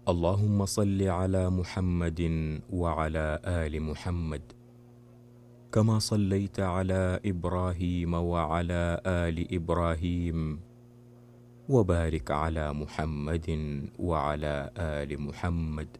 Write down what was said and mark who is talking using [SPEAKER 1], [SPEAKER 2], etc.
[SPEAKER 1] اللهم صل على محمد وعلى آل محمد كما صليت على إبراهيم وعلى آل إبراهيم، وبارك على محمد وعلى آل محمد